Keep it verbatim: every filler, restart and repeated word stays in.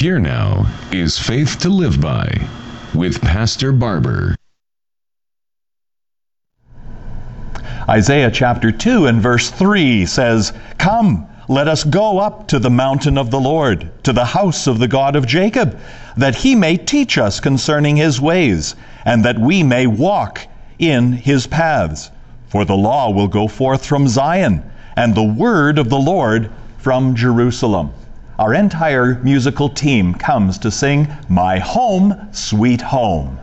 Here now is Faith to Live By with Pastor Barber. Isaiah chapter two and verse three says, "Come, let us go up to the mountain of the Lord, to the house of the God of Jacob, that he may teach us concerning his ways, and that we may walk in his paths. For the law will go forth from Zion, and the word of the Lord from Jerusalem." Our entire musical team comes to sing "My Home, Sweet Home."